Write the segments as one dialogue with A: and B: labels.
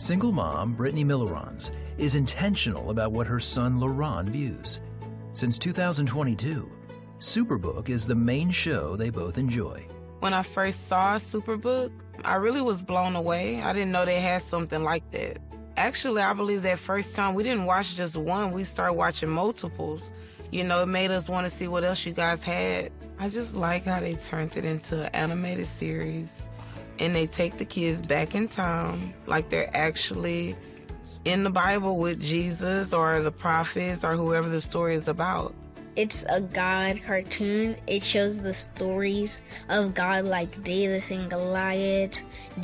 A: Single mom Brittany Millerons is intentional about what her son Laron views. Since 2022, Superbook is the main show they both enjoy.
B: When I first saw Superbook, I really was blown away. I didn't know they had something like that. Actually, I believe that first time we didn't watch just one, we started watching multiples. You know, it made us want to see what else you guys had. I just like how they turned it into an animated series and they take the kids back in time like they're actually in the Bible with Jesus or the prophets or whoever the story is about.
C: It's a God cartoon. It shows the stories of God like David and Goliath,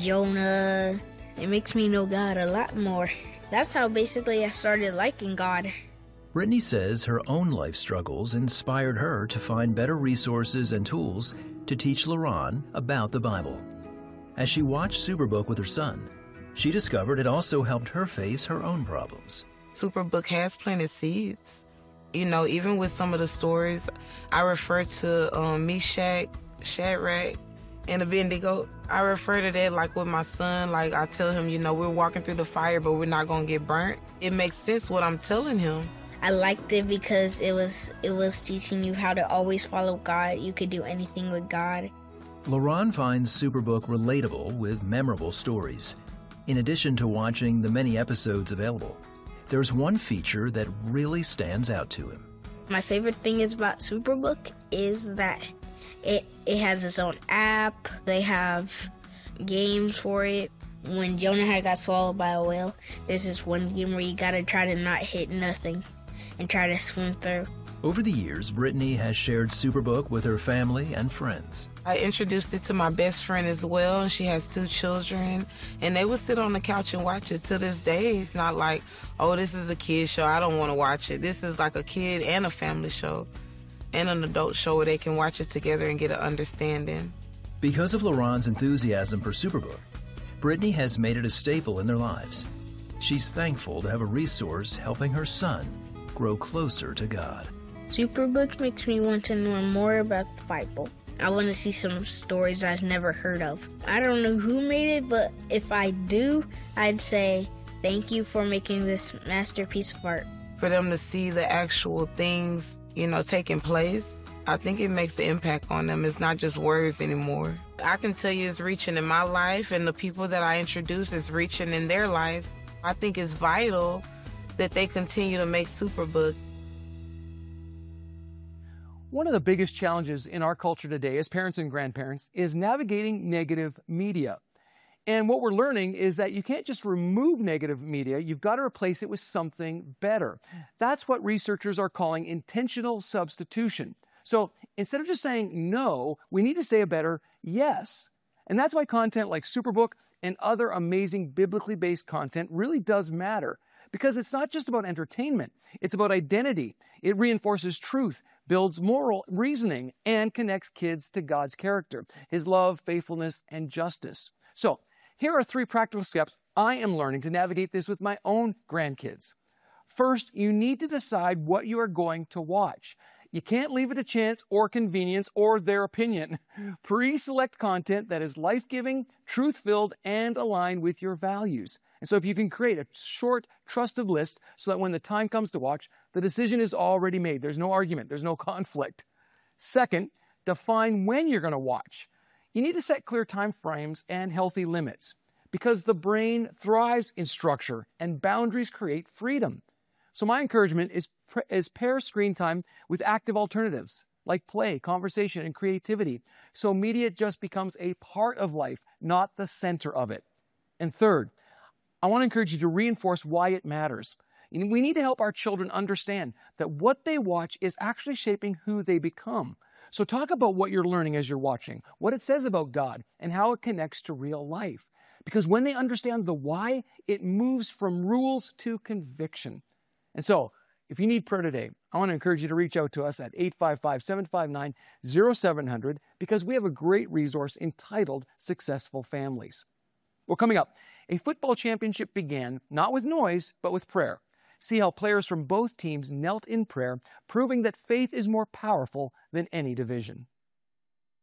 C: Jonah. It makes me know God a lot more. That's how basically I started liking God.
A: Brittany says her own life struggles inspired her to find better resources and tools to teach Laron about the Bible. As she watched Superbook with her son, she discovered it also helped her face her own problems.
B: Superbook has planted seeds. You know, even with some of the stories, I refer to Meshach, Shadrach, and Abednego. I refer to that like with my son, like I tell him, you know, we're walking through the fire, but we're not going to get burnt. It makes sense what I'm telling him.
C: I liked it because it was teaching you how to always follow God. You could do anything with God.
A: Laron finds Superbook relatable with memorable stories. In addition to watching the many episodes available, there's one feature that really stands out to him.
C: My favorite thing is about Superbook is that it has its own app. They have games for it. When Jonah had got swallowed by a whale, there's this one game where you gotta try to not hit nothing and try to swim through.
A: Over the years, Brittany has shared Superbook with her family and friends.
B: I introduced it to my best friend as well, and she has 2 children, and they would sit on the couch and watch it. To this day, it's not like, oh, this is a kid show, I don't want to watch it. This is like a kid and a family show and an adult show where they can watch it together and get an understanding.
A: Because of Laron's enthusiasm for Superbook, Brittany has made it a staple in their lives. She's thankful to have a resource helping her son grow closer to God.
C: Superbook makes me want to know more about the Bible. I want to see some stories I've never heard of. I don't know who made it, but if I do, I'd say thank you for making this masterpiece of art.
B: For them to see the actual things, you know, taking place, I think it makes an impact on them. It's not just words anymore. I can tell you it's reaching in my life, and the people that I introduce is reaching in their life. I think it's vital that they continue to make Superbook.
D: One of the biggest challenges in our culture today as parents and grandparents is navigating negative media. And what we're learning is that you can't just remove negative media, you've got to replace it with something better. That's what researchers are calling intentional substitution. So instead of just saying no, we need to say a better yes. And that's why content like Superbook and other amazing biblically based content really does matter. Because it's not just about entertainment, it's about identity. It reinforces truth, builds moral reasoning, and connects kids to God's character, His love, faithfulness, and justice. So, here are 3 practical steps I am learning to navigate this with my own grandkids. First, you need to decide what you are going to watch. You can't leave it to chance or convenience or their opinion. Pre-select content that is life-giving, truth-filled, and aligned with your values. And so if you can create a short, trusted list so that when the time comes to watch, the decision is already made. There's no argument. There's no conflict. Second, define when you're going to watch. You need to set clear time frames and healthy limits because the brain thrives in structure and boundaries create freedom. So my encouragement is pair screen time with active alternatives like play, conversation, and creativity. So media just becomes a part of life, not the center of it. And third, I want to encourage you to reinforce why it matters. We need to help our children understand that what they watch is actually shaping who they become. So talk about what you're learning as you're watching, what it says about God, and how it connects to real life. Because when they understand the why, it moves from rules to conviction. And so, if you need prayer today, I want to encourage you to reach out to us at 855-759-0700 because we have a great resource entitled Successful Families. Well, coming up, a football championship began not with noise, but with prayer. See how players from both teams knelt in prayer, proving that faith is more powerful than any division.